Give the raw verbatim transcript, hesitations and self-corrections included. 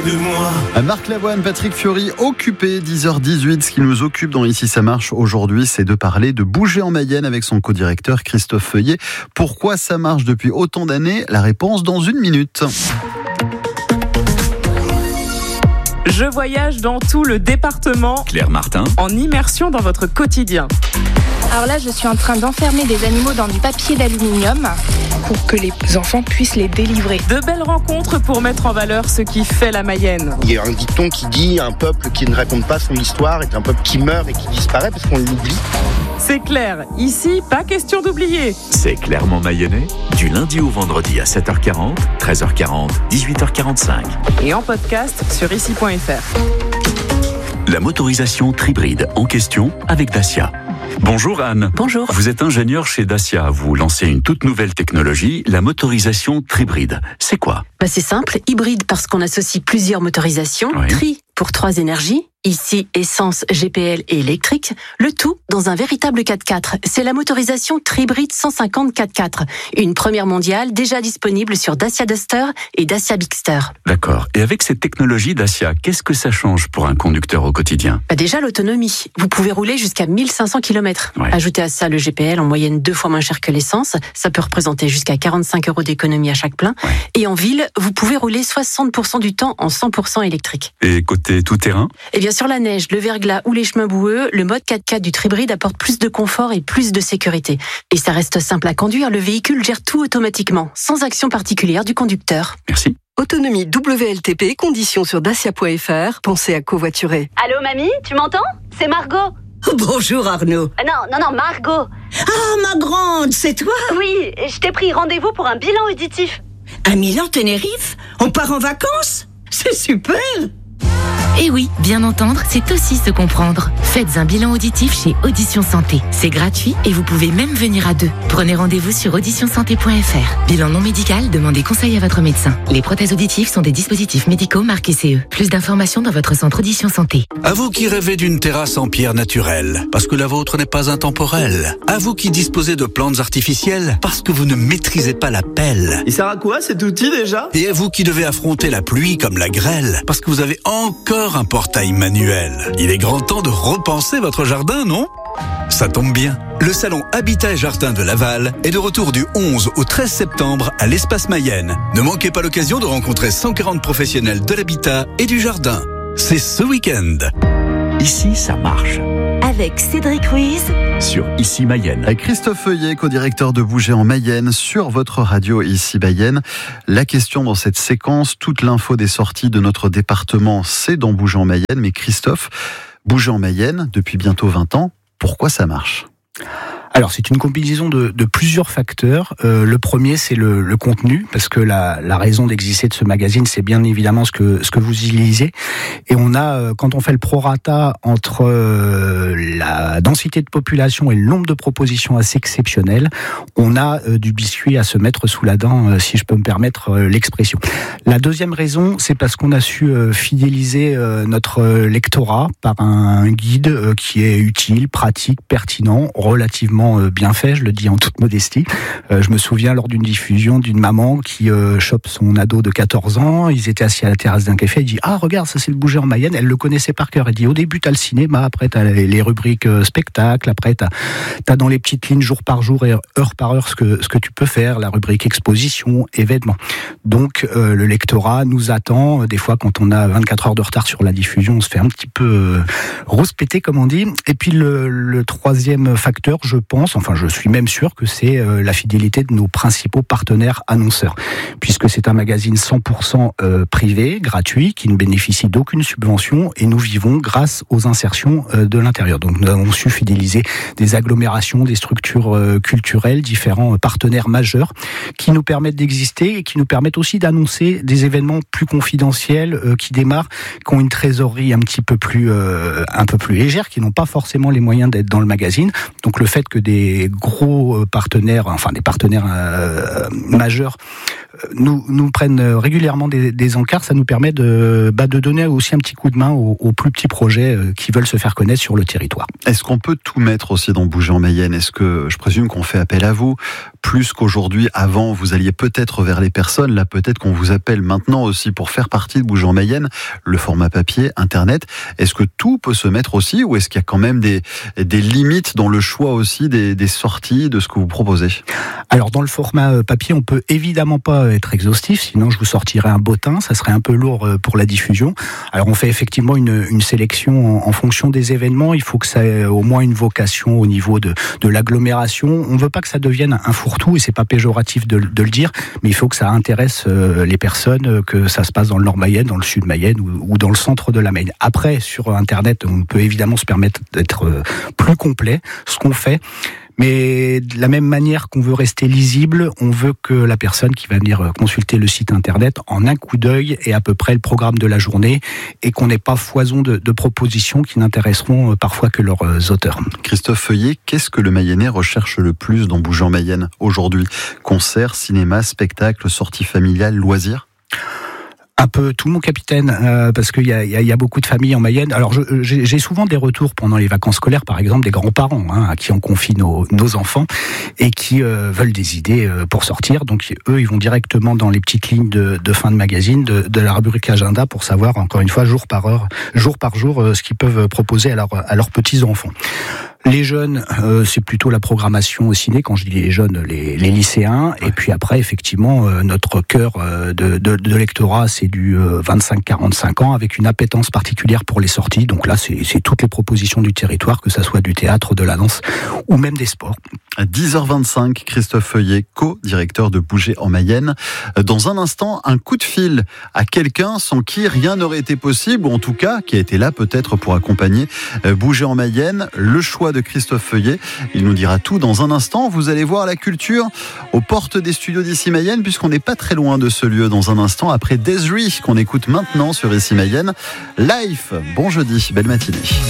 de moi. Marc Lavoine, Patrick Fiori, occupé, dix heures dix-huit. Ce qui nous occupe dans Ici ça marche aujourd'hui, c'est de parler de Bouger en Mayenne avec son co-directeur Christophe Feuillet. Pourquoi ça marche depuis autant d'années? La réponse dans une minute. Je voyage dans tout le département. Claire Martin. En immersion dans votre quotidien. Alors là, je suis en train d'enfermer des animaux dans du papier d'aluminium pour que les enfants puissent les délivrer. De belles rencontres pour mettre en valeur ce qui fait la Mayenne. Il y a un dicton qui dit un peuple qui ne raconte pas son histoire est un peuple qui meurt et qui disparaît parce qu'on l'oublie. C'est clair, ici, pas question d'oublier. C'est clairement mayennais, du lundi au vendredi à sept heures quarante, treize heures quarante, dix-huit heures quarante-cinq. Et en podcast sur ici point f r. La motorisation Tribride en question avec Dacia. Bonjour Anne. Bonjour. Vous êtes ingénieur chez Dacia. Vous lancez une toute nouvelle technologie, la motorisation Tribride. C'est quoi? Bah c'est simple, hybride parce qu'on associe plusieurs motorisations, Oui. tri pour trois énergies, ici essence, G P L et électrique, le tout dans un véritable quatre-quatre. C'est la motorisation Tribride cent cinquante quatre-quatre, une première mondiale déjà disponible sur Dacia Duster et Dacia Bigster. D'accord. Et avec cette technologie Dacia, qu'est-ce que ça change pour un conducteur au quotidien? Bah déjà l'autonomie, vous pouvez rouler jusqu'à mille cinq cents kilomètres. Ouais. Ajoutez à ça le G P L en moyenne deux fois moins cher que l'essence, ça peut représenter jusqu'à quarante-cinq euros d'économie à chaque plein. Ouais. Et en ville, vous pouvez rouler soixante pour cent du temps en cent pour cent électrique. Et côté tout-terrain? Et bien sur la neige, le verglas ou les chemins boueux, le mode quatre-quatre du Tribride apporte plus de confort et plus de sécurité. Et ça reste simple à conduire, le véhicule gère tout automatiquement, sans action particulière du conducteur. Merci. Autonomie W L T P, conditions sur dacia point f r. Pensez à covoiturer. Allô mamie, tu m'entends? C'est Margot. Bonjour Arnaud. Ah non, non, non, Margot. Ah ma grande, c'est toi? Oui, je t'ai pris rendez-vous pour un bilan auditif. À Milan, Tenerife? On part en vacances? C'est super! Eh oui, bien entendre, c'est aussi se comprendre. Faites un bilan auditif chez Audition Santé. C'est gratuit et vous pouvez même venir à deux. Prenez rendez-vous sur audition santé point f r. Bilan non médical, demandez conseil à votre médecin. Les prothèses auditives sont des dispositifs médicaux marqués C E. Plus d'informations dans votre centre Audition Santé. À vous qui rêvez d'une terrasse en pierre naturelle, parce que la vôtre n'est pas intemporelle. À vous qui disposez de plantes artificielles, parce que vous ne maîtrisez pas la pelle. Il sert à quoi cet outil déjà? Et à vous qui devez affronter la pluie comme la grêle, parce que vous avez encore un portail manuel. Il est grand temps de repenser votre jardin, non? Ça tombe bien. Le salon Habitat et Jardin de Laval est de retour du onze au treize septembre à l'Espace Mayenne. Ne manquez pas l'occasion de rencontrer cent quarante professionnels de l'habitat et du jardin. C'est ce week-end. Ici, ça marche. Avec Cédric Ruiz. Sur Ici Mayenne. Avec Christophe Feuillet, co-directeur de Bouger en Mayenne, sur votre radio Ici Mayenne. La question dans cette séquence, toute l'info des sorties de notre département, c'est dans Bouger en Mayenne. Mais Christophe, Bouger en Mayenne, depuis bientôt vingt ans, pourquoi ça marche ? Alors, c'est une combinaison de, de plusieurs facteurs. Euh, le premier, c'est le, le contenu, parce que la, la raison d'exister de ce magazine, c'est bien évidemment ce que ce que vous y lisez. Et on a, quand on fait le prorata entre euh, la densité de population et le nombre de propositions assez exceptionnelles, on a euh, du biscuit à se mettre sous la dent, euh, si je peux me permettre euh, l'expression. La deuxième raison, c'est parce qu'on a su euh, fidéliser euh, notre euh, lectorat par un, un guide euh, qui est utile, pratique, pertinent, relativement bien fait, je le dis en toute modestie. Euh, je me souviens lors d'une diffusion d'une maman qui euh, chope son ado de quatorze ans, ils étaient assis à la terrasse d'un café, elle dit « Ah, regarde, ça c'est le Bouger en Mayenne », elle le connaissait par cœur. Elle dit « Au début, t'as le cinéma, après t'as les rubriques euh, spectacles, après t'as, t'as dans les petites lignes jour par jour et heure par heure ce que, ce que tu peux faire, la rubrique exposition, événements ». Donc euh, le lectorat nous attend, des fois quand on a vingt-quatre heures de retard sur la diffusion, on se fait un petit peu euh, rouspéter comme on dit. Et puis le, le troisième facteur, je pense, enfin je suis même sûr que c'est euh, la fidélité de nos principaux partenaires annonceurs, puisque c'est un magazine cent pour cent euh, privé, gratuit, qui ne bénéficie d'aucune subvention, et nous vivons grâce aux insertions euh, de l'intérieur. Donc nous avons su fidéliser des agglomérations, des structures euh, culturelles, différents euh, partenaires majeurs, qui nous permettent d'exister et qui nous permettent aussi d'annoncer des événements plus confidentiels, euh, qui démarrent, qui ont une trésorerie un petit peu plus, euh, un peu plus légère, qui n'ont pas forcément les moyens d'être dans le magazine. Donc le fait que des gros partenaires, enfin des partenaires euh, majeurs, nous, nous prennent régulièrement des, des encarts, ça nous permet de, bah, de donner aussi un petit coup de main aux, aux plus petits projets qui veulent se faire connaître sur le territoire. Est-ce qu'on peut tout mettre aussi dans Bouger en Mayenne ? Est-ce que, je présume qu'on fait appel à vous plus qu'aujourd'hui. Avant, vous alliez peut-être vers les personnes. Là, peut-être qu'on vous appelle maintenant aussi pour faire partie de Bouger en Mayenne, le format papier, Internet. Est-ce que tout peut se mettre aussi, ou est-ce qu'il y a quand même des, des limites dans le choix aussi des, des sorties, de ce que vous proposez? Alors, dans le format papier, on peut évidemment pas être exhaustif, sinon je vous sortirais un bottin, ça serait un peu lourd pour la diffusion. Alors, on fait effectivement une, une sélection en, en fonction des événements. Il faut que ça ait au moins une vocation au niveau de, de l'agglomération. On veut pas que ça devienne un fourre-tout, et c'est pas péjoratif de, de le dire, mais il faut que ça intéresse les personnes, que ça se passe dans le Nord Mayenne, dans le Sud Mayenne ou, ou dans le centre de la Mayenne. Après, sur Internet, on peut évidemment se permettre d'être plus complet, ce qu'on fait. Mais de la même manière qu'on veut rester lisible, on veut que la personne qui va venir consulter le site internet, en un coup d'œil, ait à peu près le programme de la journée, et qu'on n'ait pas foison de, de propositions qui n'intéresseront parfois que leurs auteurs. Christophe Feuillet, qu'est-ce que le Mayennais recherche le plus dans Bouger en Mayenne aujourd'hui? Concerts, cinéma, spectacles, sorties familiales, loisirs? Un peu tout, mon capitaine, euh, parce qu'il y a, y, a, y a beaucoup de familles en Mayenne. Alors, je, j'ai, j'ai souvent des retours pendant les vacances scolaires, par exemple, des grands-parents hein, à qui on confie nos, nos enfants et qui euh, veulent des idées euh, pour sortir. Donc, eux, ils vont directement dans les petites lignes de, de fin de magazine, de, de la rubrique agenda, pour savoir, encore une fois, jour par heure, jour par jour, euh, ce qu'ils peuvent proposer à, leur, à leurs petits-enfants. Les jeunes, euh, c'est plutôt la programmation au ciné. Quand je dis les jeunes, les, les lycéens. Et puis après, effectivement, euh, notre cœur euh, de, de, de lectorat, c'est du euh, vingt-cinq à quarante-cinq ans, avec une appétence particulière pour les sorties. Donc là, c'est, c'est toutes les propositions du territoire, que ça soit du théâtre, de la danse ou même des sports. À dix heures vingt-cinq, Christophe Feuillet, co-directeur de Bouger en Mayenne. Dans un instant, un coup de fil à quelqu'un sans qui rien n'aurait été possible, ou en tout cas, qui a été là peut-être pour accompagner Bouger en Mayenne. Le choix de Christophe Feuillet, il nous dira tout dans un instant. Vous allez voir la culture aux portes des studios d'Ici Mayenne, puisqu'on n'est pas très loin de ce lieu dans un instant, après Desiree, qu'on écoute maintenant sur Ici Mayenne. Life, bon jeudi, belle matinée.